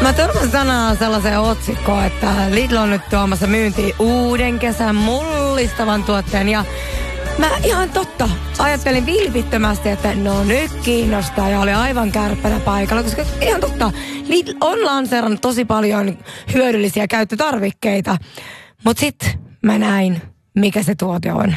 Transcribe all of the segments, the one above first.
Mä törmäsin tänään sellaiseen otsikkoon, että Lidl on nyt tuomassa myyntiin uuden kesän mullistavan tuotteen ja mä ihan totta ajattelin vilpittömästi, että no nyt kiinnostaa ja oli aivan kärppänä paikalla, koska ihan totta, Lidl on lanseerannut tosi paljon hyödyllisiä käyttötarvikkeita, mutta sit mä näin, mikä se tuote on.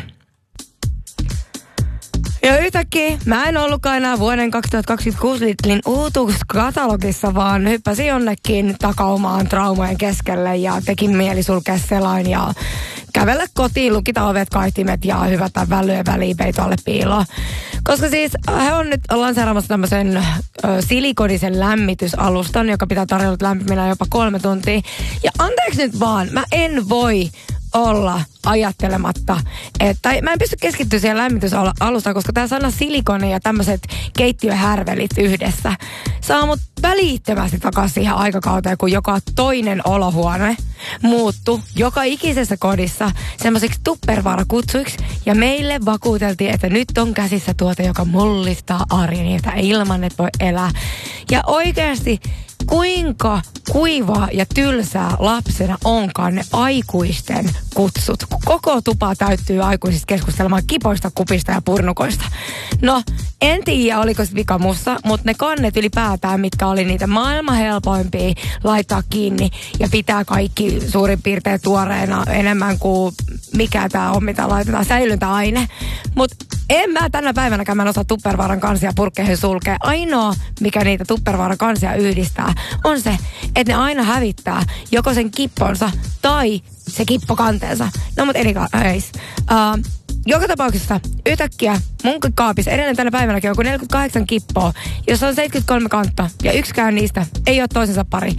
Ja yhtäkkiä mä en ollutkaan enää vuoden 2026 Lidlin uutuuskatalogissa, vaan hyppäsin jonnekin takaumaan traumojen keskelle ja tekin mieli sulkea selain ja kävellä kotiin, lukita ovet, kaihtimet ja hyvätä välyjen väliin peitoalle piiloon. Koska siis he on nyt lanseeraamassa tämmöisen silikonisen lämmitysalustan, joka pitää tarjolla lämpimänä jopa 3 tuntia. Ja anteeksi nyt vaan, mä en voi olla ajattelematta, että mä en pysty keskittyä siihen lämmitysalustaan, koska tää sana silikoni ja tämmöiset keittiöhärvelit yhdessä saa mut välittömästi takaisin siihen aikakauteen, kun joka toinen olohuone muuttui joka ikisessä kodissa semmoisiksi tupperware-kutsuiksi ja meille vakuuteltiin, että nyt on käsissä tuote, joka mullistaa arjen ilman, että voi elää. Ja oikeasti kuinka kuivaa ja tylsää lapsena onkaan ne aikuisten kutsut. Koko tupa täyttyy aikuisista keskustelemaan kipoista, kupista ja purnukoista. No, en tiedä oliko se vika mussa, mutta ne kannet ylipäätään, mitkä oli niitä maailman helpoimpia laittaa kiinni ja pitää kaikki suurin piirtein tuoreena enemmän kuin mikä tää on, mitä laitetaan säilyntäaine. Mutta en mä tänä päivänäkään mä en osaa tupperwaren kansia purkkeihin sulkea. Ainoa, mikä niitä tupperwaren kansia yhdistää, on se, että ne aina hävittää joko sen kipponsa tai se kippokanteensa. No mut anyways. Joka tapauksessa yhtäkkiä mun kaapissa edelleen tänä päivänäkin on 48 kippoa, jossa on 73 kantta ja yksikään niistä ei ole toisensa pari.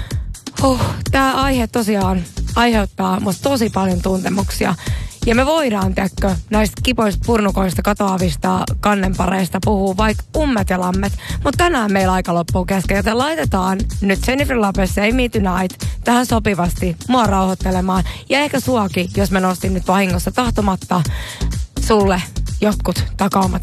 Tää aihe tosiaan aiheuttaa musta tosi paljon tuntemuksia. Ja me voidaan, tiedätkö, näistä kipoista purnukoista, katoavista kannenpareista puhua vaikka ummet ja lammet. Mutta tänään meillä aika loppuu kesken, joten laitetaan nyt Jennifer Lopez Say Me Tonight tähän sopivasti mua rauhoittelemaan. Ja ehkä suakin, jos mä nostin nyt vahingossa tahtomatta sulle jotkut takaumat